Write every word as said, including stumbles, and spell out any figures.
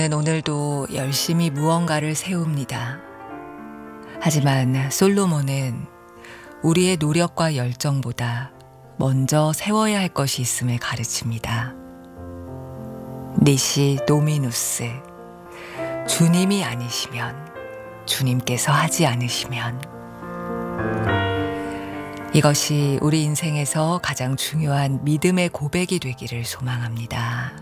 오늘도 열심히 무언가를 세웁니다. 하지만 솔로몬은 우리의 노력과 열정보다 먼저 세워야 할 것이 있음을 가르칩니다. 니시 도미누스, 주님이 아니시면, 주님께서 하지 않으시면. 이것이 우리 인생에서 가장 중요한 믿음의 고백이 되기를 소망합니다.